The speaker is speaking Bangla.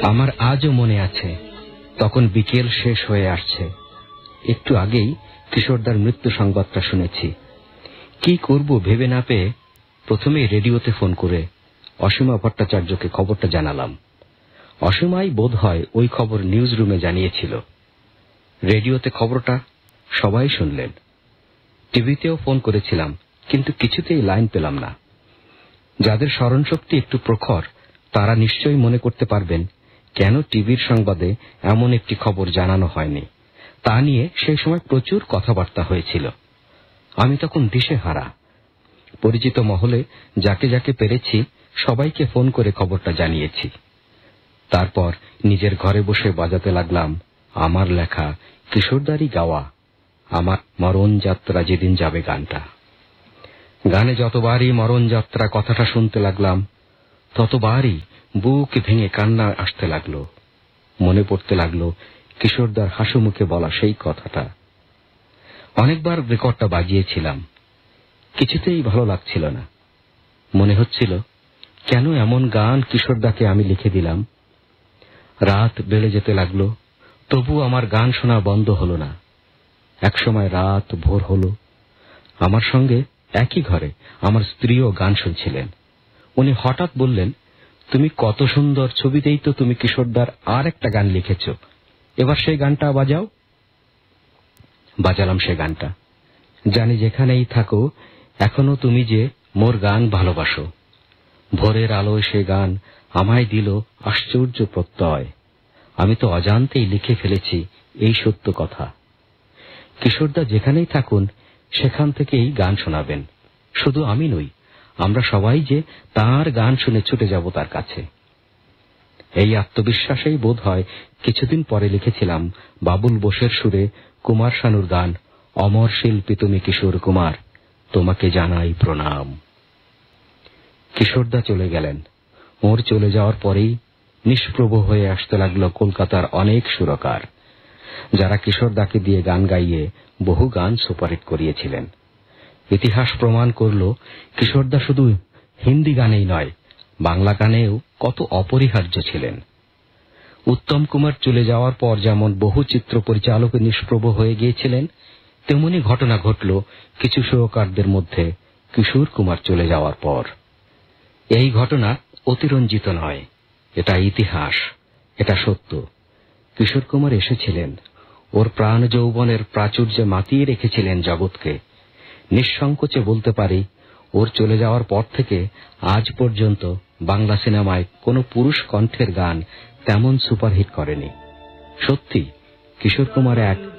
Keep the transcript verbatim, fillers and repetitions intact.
আমার আজও মনে আছে, তখন বিকেল শেষ হয়ে আসছে। একটু আগেই কিশোরদার মৃত্যু সংবাদটা শুনেছি। কি করব ভেবে না পেয়ে প্রথমেই রেডিওতে ফোন করে অসীমা ভট্টাচার্যকে খবরটা জানালাম। অসীমাই বোধ হয় ওই খবর নিউজ রুমে জানিয়েছিল। রেডিওতে খবরটা সবাই শুনলেন। টিভিতেও ফোন করেছিলাম, কিন্তু কিছুতেই লাইন পেলাম না। যাদের স্মরণশক্তি একটু প্রখর তারা নিশ্চয়ই মনে করতে পারবেন কেন টিভির সংবাদে এমন একটি খবর জানানো হয়নি। তা নিয়ে সেই সময় প্রচুর কথাবার্তা হয়েছিল। আমি তখন দিশেহারা। পরিচিত মহলে যাকে যাকে পেরেছি সবাইকে ফোন করে খবরটা জানিয়েছি। তারপর নিজের ঘরে বসে বাজাতে লাগলাম আমার লেখা কিশোরদারই গাওয়া আমার মরণ যাত্রা যেদিন যাবে গানটা। গানে যতবারই মরণ যাত্রা কথাটা শুনতে লাগলাম ততবারই বুক ভেঙে কান্না আসতে লাগলো। মনে পড়তে লাগলো কিশোরদার হাসিমুখে বলা সেই কথাটা। অনেকবার রেকর্ডটা বাজিয়েছিলাম, কিছুতেই ভালো লাগছিল না। মনে হচ্ছিল কেন এমন গান কিশোরদাকে আমি লিখে দিলাম। রাত বেড়ে যেতে লাগলো, তবু আমার গান শোনা বন্ধ হলো না। একসময় রাত ভোর হলো। আমার সঙ্গে একই ঘরে আমার স্ত্রীও গান শুনছিলেন। উনি হঠাৎ বললেন, তুমি কত সুন্দর, ছবিতেই তো তুমি কিশোরদার আর একটা গান লিখেছ, এবার সেই গানটা বাজাও। বাজালাম সে গানটা। জানি যেখানেই থাকো এখনো তুমি যে মোর গান ভালোবাসো। ভোরের আলোয় সে গান আমায় দিল আশ্চর্য প্রত্যয়। আমি তো অজান্তেই লিখে ফেলেছি এই সত্য কথা। কিশোরদা যেখানেই থাকুন সেখান থেকেই গান শোনাবেন। শুধু আমি নই, আমরা সবাই যে তার গান শুনে ছুটে যাব তার কাছে। এই আত্মবিশ্বাসেই বোধ হয় কিছুদিন পরে লিখেছিলাম বাবুল বোসের সুরে কুমার শানুর গান অমর শিল্পী তুমি কিশোর কুমার, তোমাকে জানাই প্রণাম। কিশোরদা চলে গেলেন। ওর চলে যাওয়ার পরেই নিষ্প্রভ হয়ে আসতে লাগলো কলকাতার অনেক সুরকার, যারা কিশোরদাকে দিয়ে গান গাইয়ে বহু গান সুপারহিট করিয়েছিলেন। ইতিহাস প্রমাণ করল কিশোরদা শুধু হিন্দি গানেই নয়, বাংলা গানেও কত অপরিহার্য ছিলেন। উত্তম কুমার চলে যাওয়ার পর যেমন বহু চিত্র পরিচালক নিষ্প্রভ হয়ে গিয়েছিলেন, তেমনি ঘটনা ঘটল কিছু সুরকারদের মধ্যে কিশোর কুমার চলে যাওয়ার পর। এই ঘটনা অতিরঞ্জিত নয়, এটা ইতিহাস, এটা সত্য। কিশোর কুমার এসেছিলেন, ওর প্রাণ যৌবনের প্রাচুর্যে মাতিয়ে রেখেছিলেন জগৎকে। নিঃসংকোচে বলতে পারি, ওর চলে যাওয়ার পর থেকে আজ পর্যন্ত বাংলা সিনেমায় কোনো পুরুষ কণ্ঠের গান তেমন সুপারহিট করেনি। সত্যি কিশোর কুমার এক